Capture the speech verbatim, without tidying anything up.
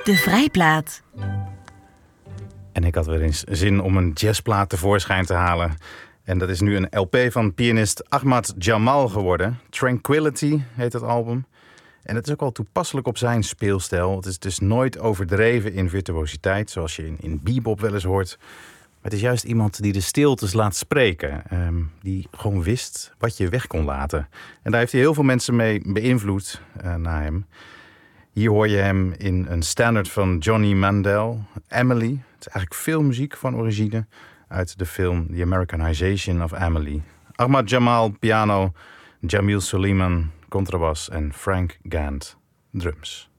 De Vrijplaat. En ik had weer eens zin om een jazzplaat tevoorschijn te halen. En dat is nu een L P van pianist Ahmad Jamal geworden. Tranquility heet het album. En het is ook wel toepasselijk op zijn speelstijl. Het is dus nooit overdreven in virtuositeit, zoals je in, in bebop wel eens hoort. Maar het is juist iemand die de stiltes laat spreken. Um, die gewoon wist wat je weg kon laten. En daar heeft hij heel veel mensen mee beïnvloed uh, na hem. Hier hoor je hem in een standard van Johnny Mandel, Emily. Het is eigenlijk filmmuziek van origine uit de film The Americanization of Emily. Ahmad Jamal, piano, Jamil Suleiman, contrabas en Frank Gant, drums.